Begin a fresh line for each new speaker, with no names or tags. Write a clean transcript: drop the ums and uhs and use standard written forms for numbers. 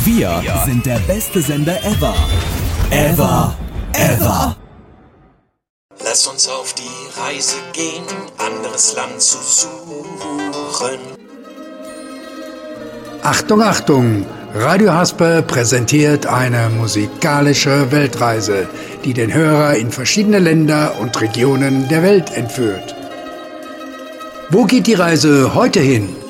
Wir sind der beste Sender ever. Ever. Ever.
Lass uns auf die Reise gehen, anderes Land zu suchen.
Achtung, Achtung! Radio Haspe präsentiert eine musikalische Weltreise, die den Hörer in verschiedene Länder und Regionen der Welt entführt. Wo geht die Reise heute hin?